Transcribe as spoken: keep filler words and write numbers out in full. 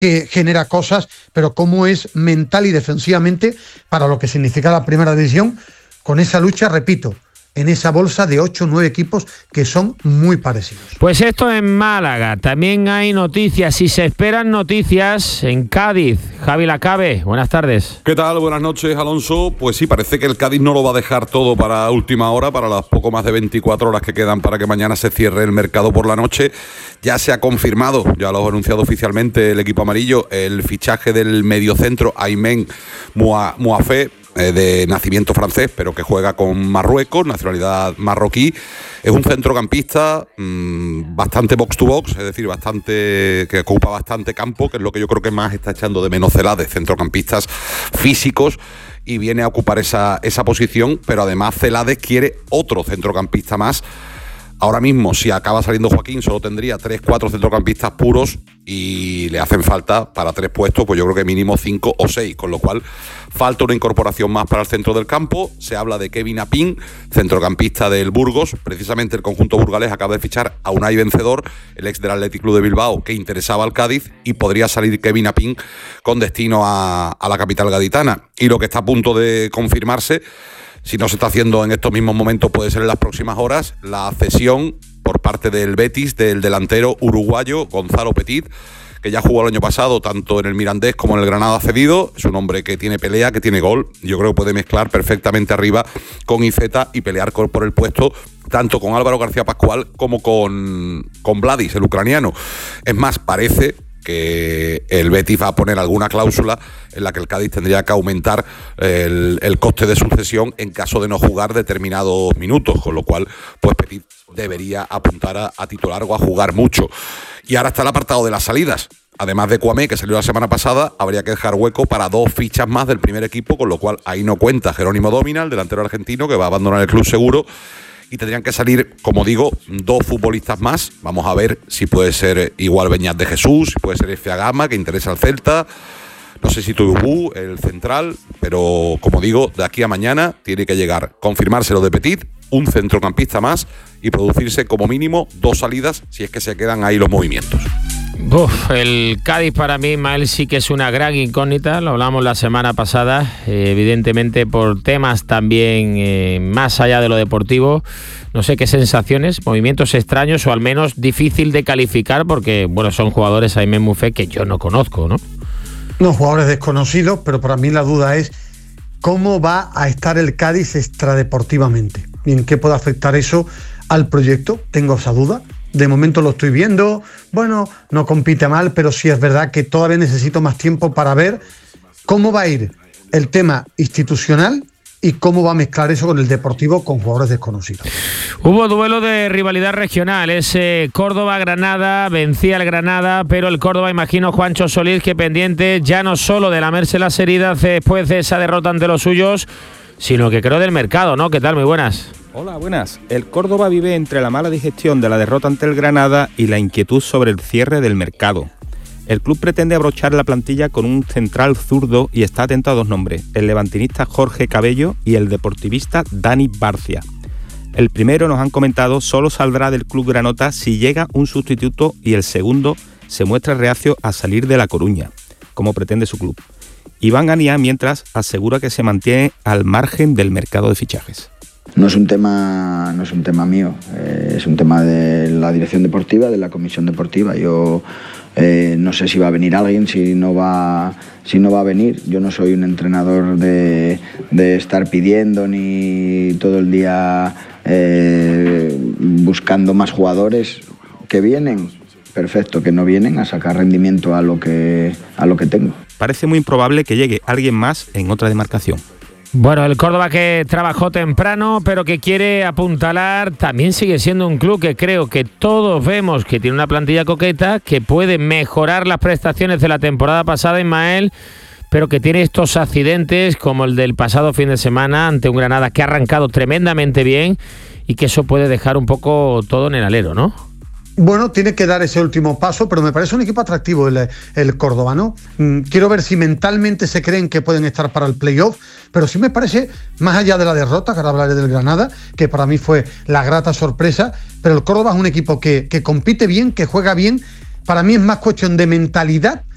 que genera cosas, pero cómo es mental y defensivamente para lo que significa la primera división, con esa lucha, repito, en esa bolsa de ocho o nueve equipos que son muy parecidos. Pues esto en Málaga, también hay noticias y se esperan noticias en Cádiz. Javi Lacabe, buenas tardes. ¿Qué tal? Buenas noches, Alonso. Pues sí, parece que el Cádiz no lo va a dejar todo para última hora, para las poco más de veinticuatro horas que quedan para que mañana se cierre el mercado por la noche. Ya se ha confirmado, ya lo ha anunciado oficialmente el equipo amarillo, el fichaje del mediocentro Aymen Mouafé, Eh, de nacimiento francés, pero que juega con Marruecos, nacionalidad marroquí. Es un centrocampista mmm, bastante box to box, es decir, bastante que ocupa bastante campo, que es lo que yo creo que más está echando de menos Celades, centrocampistas físicos, y viene a ocupar esa, esa posición, pero además Celades quiere otro centrocampista más. Ahora mismo, si acaba saliendo Joaquín, solo tendría tres, cuatro centrocampistas puros y le hacen falta para tres puestos, pues yo creo que mínimo cinco o seis, con lo cual falta una incorporación más para el centro del campo. Se habla de Kevin Apín, centrocampista del Burgos. Precisamente el conjunto burgalés acaba de fichar a Unai Vencedor, el ex del Athletic Club de Bilbao, que interesaba al Cádiz, y podría salir Kevin Apín con destino a, a la capital gaditana. Y lo que está a punto de confirmarse, si no se está haciendo en estos mismos momentos, puede ser en las próximas horas, la cesión por parte del Betis del delantero uruguayo Gonzalo Petit, que ya jugó el año pasado tanto en el Mirandés como en el Granada cedido. Es un hombre que tiene pelea, que tiene gol. Yo creo que puede mezclar perfectamente arriba con Iceta y pelear por el puesto tanto con Álvaro García Pascual como con, con Vladis, el ucraniano. Es más, parece que el Betis va a poner alguna cláusula en la que el Cádiz tendría que aumentar el, el coste de sucesión en caso de no jugar determinados minutos, con lo cual pues Petit debería apuntar a, a titular o a jugar mucho. Y ahora está el apartado de las salidas. Además de Kouamé, que salió la semana pasada, habría que dejar hueco para dos fichas más del primer equipo, con lo cual ahí no cuenta Jerónimo Dómina, el delantero argentino, que va a abandonar el club seguro. Y tendrían que salir, como digo, dos futbolistas más. Vamos a ver si puede ser igual Beñat de Jesús, si puede ser Efe Agama, que interesa al Celta. No sé si Tuyubú, el central, pero como digo, de aquí a mañana tiene que llegar, confirmarse lo de Petit, un centrocampista más y producirse como mínimo dos salidas si es que se quedan ahí los movimientos. Uf, el Cádiz para mí, Ismael, sí que es una gran incógnita, lo hablamos la semana pasada, eh, evidentemente por temas también eh, más allá de lo deportivo. No sé qué sensaciones, movimientos extraños o al menos difícil de calificar porque, bueno, son jugadores Aymen Mouafé que yo no conozco, ¿no? No, jugadores desconocidos, pero para mí la duda es cómo va a estar el Cádiz extradeportivamente y en qué puede afectar eso al proyecto. Tengo esa duda. De momento lo estoy viendo, bueno, no compite mal, pero sí es verdad que todavía necesito más tiempo para ver cómo va a ir el tema institucional y cómo va a mezclar eso con el deportivo con jugadores desconocidos. Hubo duelo de rivalidad regional, ese Córdoba-Granada, vencía el Granada, pero el Córdoba, imagino, Juancho Solís, que pendiente ya no solo de lamerse las heridas después de esa derrota ante los suyos, sino que creo del mercado, ¿no? ¿Qué tal? Muy buenas. Hola, buenas. El Córdoba vive entre la mala digestión de la derrota ante el Granada y la inquietud sobre el cierre del mercado. El club pretende abrochar la plantilla con un central zurdo y está atento a dos nombres, el levantinista Jorge Cabello y el deportivista Dani Barcia. El primero, nos han comentado, solo saldrá del club granota si llega un sustituto y el segundo se muestra reacio a salir de La Coruña, como pretende su club. Iván Aniá, mientras, asegura que se mantiene al margen del mercado de fichajes. No es un tema, no es un tema mío, eh, es un tema de la dirección deportiva, de la comisión deportiva. Yo eh, no sé si va a venir alguien, si no va, si no va a venir. Yo no soy un entrenador de, de estar pidiendo ni todo el día eh, buscando más jugadores. Que vienen, perfecto, que no vienen, a sacar rendimiento a lo que, a lo que tengo. Parece muy improbable que llegue alguien más en otra demarcación. Bueno, el Córdoba que trabajó temprano, pero que quiere apuntalar, también sigue siendo un club que creo que todos vemos que tiene una plantilla coqueta, que puede mejorar las prestaciones de la temporada pasada, Ismael, pero que tiene estos accidentes como el del pasado fin de semana ante un Granada que ha arrancado tremendamente bien y que eso puede dejar un poco todo en el alero, ¿no? Bueno, tiene que dar ese último paso, pero me parece un equipo atractivo el, el Córdoba, ¿no? Quiero ver si mentalmente se creen que pueden estar para el playoff, pero sí me parece, más allá de la derrota, que ahora hablaré del Granada, que para mí fue la grata sorpresa, pero el Córdoba es un equipo que, que compite bien, que juega bien. Para mí es más cuestión de mentalidad